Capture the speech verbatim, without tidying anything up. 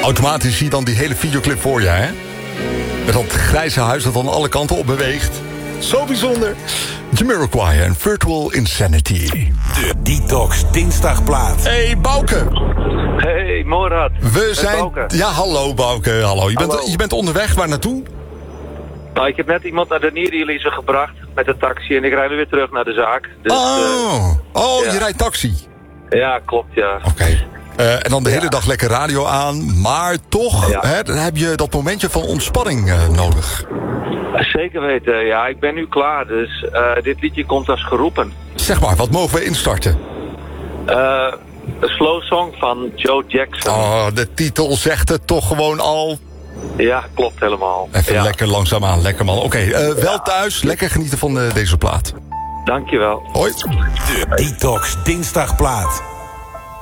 Automatisch zie je dan die hele videoclip voor je, hè? Met dat grijze huis dat dan alle kanten op beweegt. Zo bijzonder. Jamiroquai en Virtual Insanity. De Detox Dinsdagplaat. Hey, Bouke. Hey, Morad. We Met zijn... Bouke. Ja, hallo Bouke. Hallo. Je, Hallo. Bent, je bent onderweg, waar naartoe? Nou, ik heb net iemand naar de nierdialyse gebracht met de taxi en ik rijd weer terug naar de zaak. Dus, oh, oh ja. je rijdt taxi. eh, ja, klopt, ja. Oké. Okay. Uh, en dan de Ja. hele dag lekker radio aan. Maar toch, Ja. hè, dan heb je dat momentje van ontspanning uh, nodig. Zeker weten, ja. Ik ben nu klaar, dus uh, dit liedje komt als geroepen. Zeg maar, wat mogen we instarten? Uh, een slow song van Joe Jackson. Oh, de titel zegt het toch gewoon al. Ja, klopt helemaal. Even ja. lekker langzaamaan, lekker man. Oké, okay, uh, wel thuis, lekker genieten van uh, deze plaat. Dankjewel. Hoi. De Detox Dinsdagplaat.